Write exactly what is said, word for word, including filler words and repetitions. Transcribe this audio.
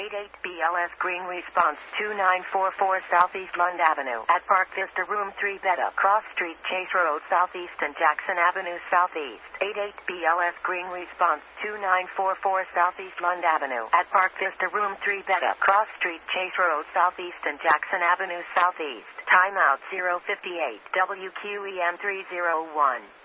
eighty-eight B L S Green Response two nine four four Southeast Lund Avenue at Park Vista Room three Beta Cross Street Chase Road Southeast and Jackson Avenue Southeast. eighty-eight B L S Green Response two nine four four Southeast Lund Avenue at Park Vista Room three Beta Cross Street Chase Road Southeast and Jackson Avenue Southeast. Timeout zero fifty-eight W Q E M three oh one.